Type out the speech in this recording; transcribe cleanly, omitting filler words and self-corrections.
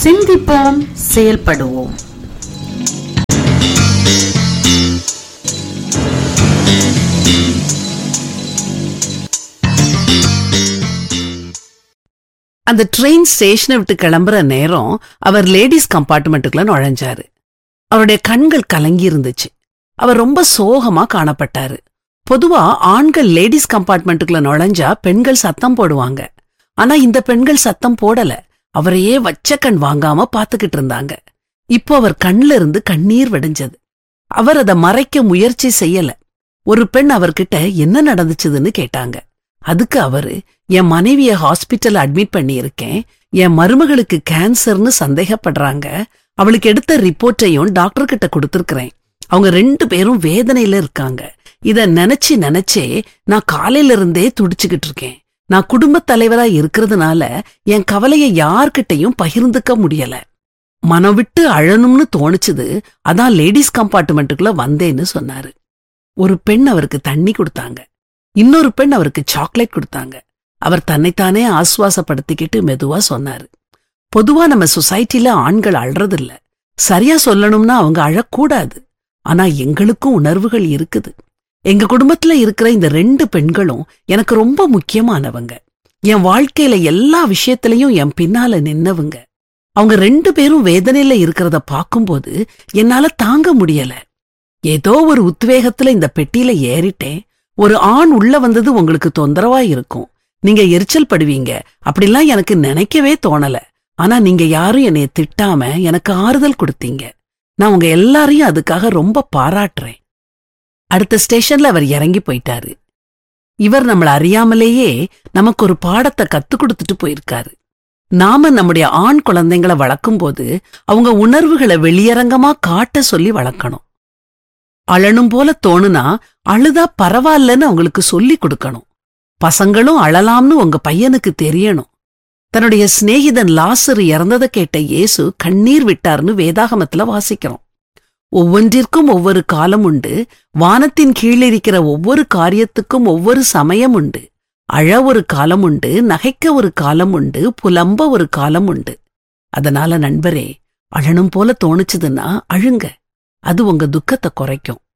சிந்திப்போம், செயல்படுவோம். அந்த ட்ரெயின் ஸ்டேஷனை விட்டு கிளம்புற நேரம் அவர் லேடிஸ் கம்பார்ட்மெண்ட்டுக்குள்ள நுழைஞ்சாரு. அவருடைய கண்கள் கலங்கி இருந்துச்சு. அவர் ரொம்ப சோகமா காணப்பட்டாரு. பொதுவா ஆண்கள் லேடிஸ் கம்பார்ட்மெண்ட்டுக்குள்ள நுழைஞ்சா பெண்கள் சத்தம் போடுவாங்க. ஆனா இந்த பெண்கள் சத்தம் போடல. அவரையே வச்ச கண் வாங்காம பாத்துக்கிட்டு இருந்தாங்க. இப்போ அவர் கண்ல இருந்து கண்ணீர் வடிஞ்சது. அவர் அதை மறைக்க முயற்சி செய்யல. ஒரு பெண் அவர்கிட்ட என்ன நடந்துச்சுதுன்னு கேட்டாங்க. அதுக்கு அவரு, என் மனைவிய ஹாஸ்பிட்டல் அட்மிட் பண்ணியிருக்கேன், என் மருமகளுக்கு கேன்சர்னு சந்தேகப்படுறாங்க, அவளுக்கு எடுத்த ரிப்போர்ட்டையும் டாக்டர் கிட்ட கொடுத்திருக்கிறேன், அவங்க 2 பேரும் வேதனையில இருக்காங்க, இத நினைச்சே நான் காலையில இருந்தே துடிச்சுக்கிட்டு இருக்கேன். நான் குடும்பத் தலைவரா இருக்கிறதுனால என் கவலைய யார்கிட்டையும் பகிர்ந்துக்க முடியல. மனம் விட்டு அழணும்னு தோணுச்சுது, அதான் லேடிஸ் கம்பார்ட்மெண்ட்டுக்குள்ள வந்தேன்னு சொன்னாரு. ஒரு பெண் அவருக்கு தண்ணி கொடுத்தாங்க. இன்னொரு பெண் அவருக்கு சாக்லேட் கொடுத்தாங்க. அவர் தன்னைத்தானே ஆசுவாசப்படுத்திக்கிட்டு மெதுவா சொன்னாரு, பொதுவா நம்ம சொசைட்டில ஆண்கள் அழறதில்ல. சரியா சொல்லணும்னா அவங்க அழக்கூடாது. ஆனா எங்களுக்கும் உணர்வுகள் இருக்குது. எங்க குடும்பத்துல இருக்கிற இந்த 2 பெண்களும் எனக்கு ரொம்ப முக்கியமானவங்க. என் வாழ்க்கையில எல்லா விஷயத்திலையும் என் பின்னால நின்னவங்க. அவங்க 2 பேரும் வேதனையில இருக்கிறத பாக்கும்போது என்னால தாங்க முடியல. ஏதோ ஒரு உத்வேகத்துல இந்த பெட்டியில ஏறிட்டேன். ஒரு ஆண் உள்ள வந்தது உங்களுக்கு தொந்தரவா இருக்கும், நீங்க எரிச்சல் படுவீங்க, அப்படிலாம் எனக்கு நினைக்கவே தோணல. ஆனா நீங்க யாரும் என்னைய திட்டாம எனக்கு ஆறுதல் கொடுத்தீங்க. நான் உங்க எல்லாரையும் அதுக்காக ரொம்ப பாராட்டுறேன். அடுத்த ஸ்டேஷன்ல அவர் இறங்கி போயிட்டாரு. இவர் நம்மள அறியாமலேயே நமக்கு ஒரு பாடத்தை கத்து கொடுத்துட்டு போயிருக்காரு. நாம நம்முடைய ஆண் குழந்தைங்களை வளர்க்கும் போது அவங்க உணர்வுகளை வெளியரங்கமா காட்ட சொல்லி வளர்க்கணும். அழணும் போல தோணுனா அழுதா பரவாயில்லன்னு அவங்களுக்கு சொல்லி கொடுக்கணும். பசங்களும் அழலாம்னு உங்க பையனுக்கு தெரியணும். தன்னுடைய சிநேகிதன் லாசரு இறந்ததை கேட்ட இயேசு கண்ணீர் விட்டார்னு வேதாகமத்துல வாசிக்கிறோம். ஒவ்வொன்றிற்கும் ஒவ்வொரு காலம் உண்டு. வானத்தின் கீழிருக்கிற ஒவ்வொரு காரியத்துக்கும் ஒவ்வொரு சமயம் உண்டு. அழ ஒரு காலம் உண்டு, நகைக்க ஒரு காலம் உண்டு, புலம்ப ஒரு காலம் உண்டு. அதனால நண்பரே, அழணும் போல தோணுச்சுதுன்னா அழுங்க. அது உங்க துக்கத்தை குறைக்கும்.